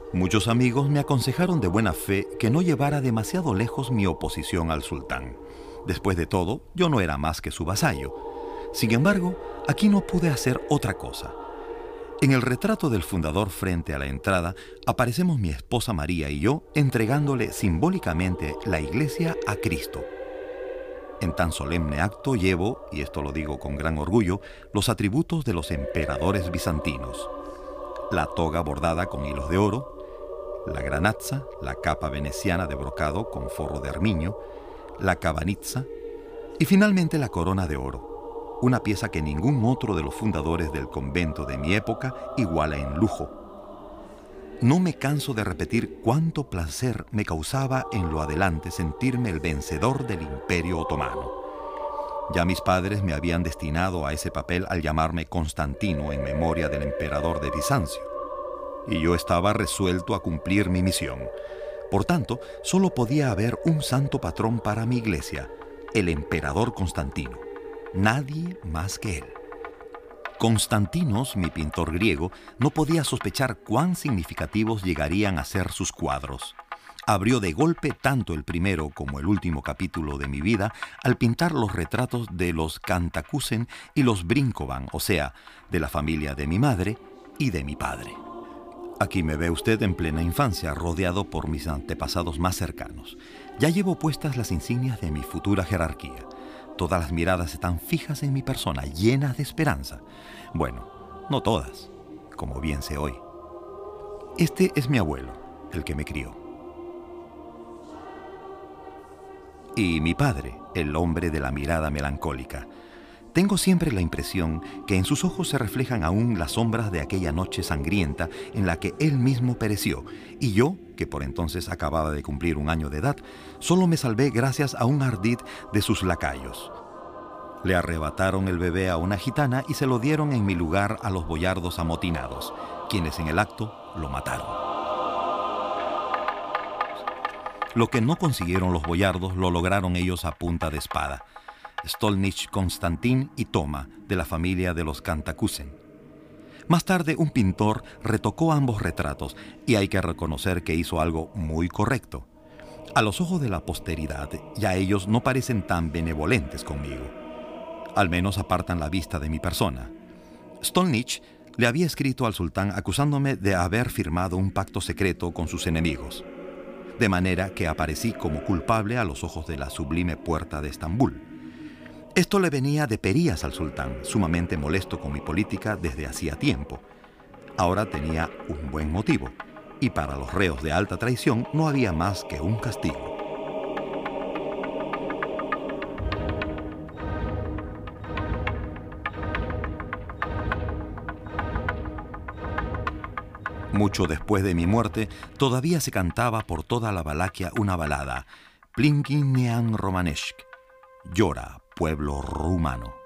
Muchos amigos me aconsejaron de buena fe que no llevara demasiado lejos mi oposición al sultán. Después de todo, yo no era más que su vasallo. Sin embargo, aquí no pude hacer otra cosa. En el retrato del fundador frente a la entrada, aparecemos mi esposa María y yo entregándole simbólicamente la iglesia a Cristo. En tan solemne acto llevo, y esto lo digo con gran orgullo, los atributos de los emperadores bizantinos: la toga bordada con hilos de oro, la granazza, la capa veneciana de brocado con forro de armiño, la cabanizza y finalmente la corona de oro, una pieza que ningún otro de los fundadores del convento de mi época iguala en lujo. No me canso de repetir cuánto placer me causaba en lo adelante sentirme el vencedor del Imperio Otomano. Ya mis padres me habían destinado a ese papel al llamarme Constantino en memoria del emperador de Bizancio, y yo estaba resuelto a cumplir mi misión. Por tanto, solo podía haber un santo patrón para mi iglesia, el emperador Constantino. Nadie más que él. Constantinos, mi pintor griego, no podía sospechar cuán significativos llegarían a ser sus cuadros. Abrió de golpe tanto el primero como el último capítulo de mi vida al pintar los retratos de los Cantacuzene y los Brinkovan, o sea, de la familia de mi madre y de mi padre. Aquí me ve usted en plena infancia, rodeado por mis antepasados más cercanos. Ya llevo puestas las insignias de mi futura jerarquía. Todas las miradas están fijas en mi persona, llenas de esperanza. Bueno, no todas, como bien sé hoy. Este es mi abuelo, el que me crió. Y mi padre, el hombre de la mirada melancólica. Tengo siempre la impresión que en sus ojos se reflejan aún las sombras de aquella noche sangrienta en la que él mismo pereció, y yo, que por entonces acababa de cumplir 1 año de edad, solo me salvé gracias a un ardid de sus lacayos. Le arrebataron el bebé a una gitana y se lo dieron en mi lugar a los boyardos amotinados, quienes en el acto lo mataron. Lo que no consiguieron los boyardos lo lograron ellos a punta de espada. Stolnich Konstantin y Toma, de la familia de los Cantacuzene. Más tarde, un pintor retocó ambos retratos y hay que reconocer que hizo algo muy correcto. A los ojos de la posteridad, ya ellos no parecen tan benevolentes conmigo. Al menos apartan la vista de mi persona. Stolnich le había escrito al sultán acusándome de haber firmado un pacto secreto con sus enemigos, de manera que aparecí como culpable a los ojos de la sublime puerta de Estambul. Esto le venía de perías al sultán, sumamente molesto con mi política desde hacía tiempo. Ahora tenía un buen motivo, y para los reos de alta traición no había más que un castigo. Mucho después de mi muerte, todavía se cantaba por toda la Valaquia una balada, Plingin Nean Romanesk, llora, pueblo rumano.